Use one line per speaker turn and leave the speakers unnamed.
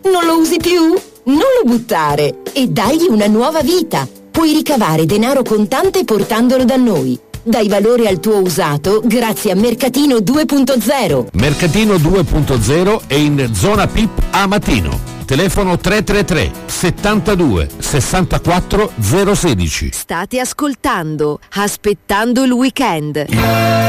Non lo usi più? Non lo buttare e dagli una nuova vita. Puoi ricavare denaro contante portandolo da noi. Dai valore al tuo usato grazie a Mercatino 2.0.
Mercatino 2.0 è in zona PIP a Matino. Telefono 333 72 64 016.
State ascoltando Aspettando il weekend.